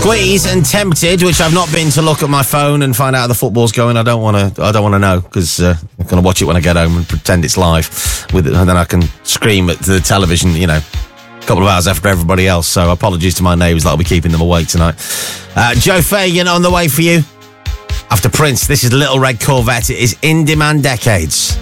Squeeze and Tempted, which I've not been to look at my phone and find out how the football's going. I don't want to know, because I'm going to watch it when I get home and pretend it's live, and then I can scream at the television, a couple of hours after everybody else. So apologies to my neighbours, that'll be keeping them awake tonight. Joe Fagan on the way for you. After Prince, this is Little Red Corvette. It is In Demand Decades.